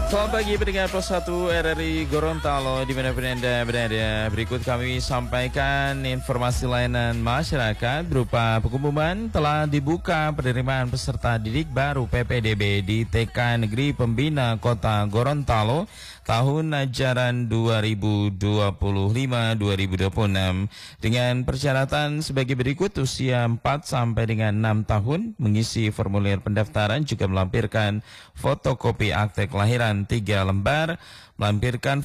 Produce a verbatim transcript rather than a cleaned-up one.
Selamat pagi pendengar Pos satu R R I Gorontalo dimanapun Anda berada. Berikut kami sampaikan informasi layanan masyarakat berupa pengumuman telah dibuka penerimaan peserta didik baru P P D B di T K Negeri Pembina Kota Gorontalo tahun ajaran dua ribu dua puluh lima dua ribu dua puluh enam dengan persyaratan sebagai berikut: usia empat sampai dengan enam tahun, mengisi formulir pendaftaran, juga melampirkan fotokopi akte kelahiran tiga lembar, melampirkan